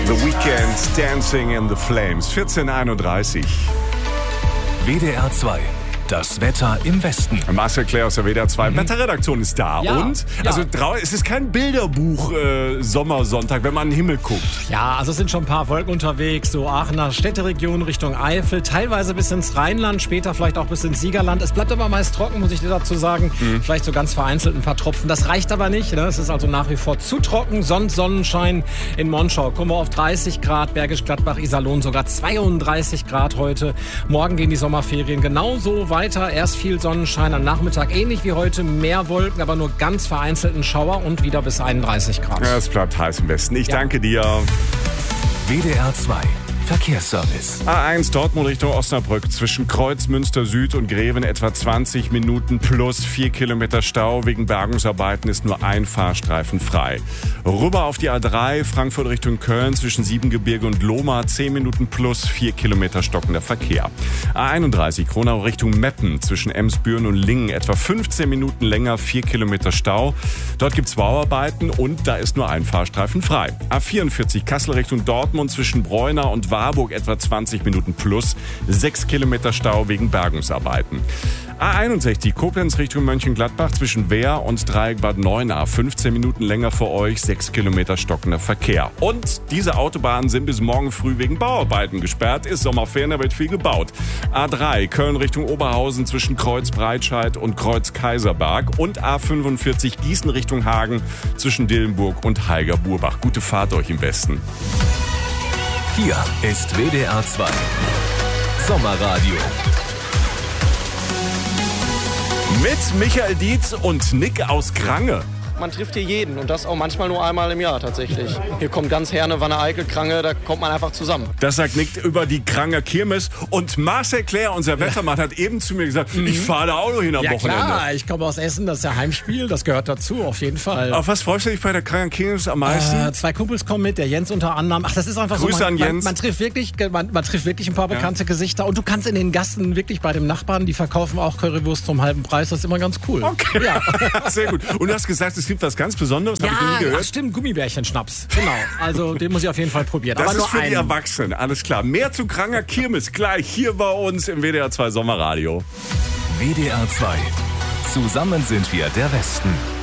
The Weeknd, Dancing in the Flames, 14:31. WDR 2. Das Wetter im Westen. Marcel Claire aus der WDR 2 Wetterredaktion ist da. Ja, und? ja. Also es ist kein Bilderbuch Sommersonntag, wenn man in den Himmel guckt. Ja, also es sind schon ein paar Wolken unterwegs, so Aachener Städteregion Richtung Eifel, teilweise bis ins Rheinland, später vielleicht auch bis ins Siegerland. Es bleibt aber meist trocken, muss ich dir dazu sagen. Vielleicht so ganz vereinzelt ein paar Tropfen. Das reicht aber nicht. Ne? Es ist also nach wie vor zu trocken. Sonnenschein in Monschau. Kommen wir auf 30 Grad, Bergisch Gladbach, Iserlohn sogar 32 Grad heute. Morgen gehen die Sommerferien genauso weiter. Erst viel Sonnenschein, am Nachmittag ähnlich wie heute, mehr Wolken, aber nur ganz vereinzelten Schauer und wieder bis 31 Grad. Ja, es bleibt heiß im Westen. Ich danke dir. WDR 2. Verkehrsservice. A1 Dortmund Richtung Osnabrück zwischen Kreuz, Münster Süd und Greven etwa 20 Minuten plus 4 Kilometer Stau. Wegen Bergungsarbeiten ist nur ein Fahrstreifen frei. Rüber auf die A3 Frankfurt Richtung Köln zwischen Siebengebirge und Lohmar 10 Minuten plus 4 Kilometer stockender Verkehr. A31 Kronau Richtung Meppen zwischen Emsbüren und Lingen etwa 15 Minuten länger, 4 Kilometer Stau. Dort gibt's Bauarbeiten und da ist nur ein Fahrstreifen frei. A44 Kassel Richtung Dortmund zwischen Breuna und Warburg etwa 20 Minuten plus, 6 Kilometer Stau wegen Bergungsarbeiten. A61 Koblenz Richtung Mönchengladbach zwischen Wehr und Dreieck Bad Neuenahr 15 Minuten länger für euch, 6 Kilometer stockender Verkehr. Und diese Autobahnen sind bis morgen früh wegen Bauarbeiten gesperrt. Ist Sommerferien, da wird viel gebaut. A3 Köln Richtung Oberhausen zwischen Kreuz Breitscheid und Kreuz Kaiserberg und A45 Gießen Richtung Hagen zwischen Dillenburg und Heiger-Burbach. Gute Fahrt euch im Westen. Hier ist WDR 2. Sommerradio. Mit Michael Dietz und Nick aus Krange. Man trifft hier jeden und das auch manchmal nur einmal im Jahr tatsächlich. Hier kommt ganz Herne, Wanne-Eickel, Krange, da kommt man einfach zusammen. Das sagt Nick über die Kranger Kirmes. Und Marcel Claire, unser Wettermann, hat eben zu mir gesagt, ich fahre da auch noch hin am Wochenende. Klar, ich komme aus Essen, das ist ja Heimspiel, das gehört dazu, auf jeden Fall. Auf was freust du dich bei der Kranger Kirmes am meisten? 2 Kumpels kommen mit, der Jens unter anderem. Ach, das ist einfach Grüße so. an Jens. Man trifft wirklich ein paar bekannte Gesichter. Und du kannst in den Gassen wirklich bei dem Nachbarn, die verkaufen auch Currywurst zum halben Preis. Das ist immer ganz cool. Okay, Ja. sehr gut. Und du hast gesagt, es gibt was ganz Besonderes, habe ich nie Ja, gehört. ach stimmt, Gummibärchen-Schnaps. Genau, also den muss ich auf jeden Fall probieren. Das aber ist nur für die einen. Erwachsenen, alles klar. Mehr zu Kranger Kirmes gleich hier bei uns im WDR 2 Sommerradio. WDR 2. Zusammen sind wir der Westen.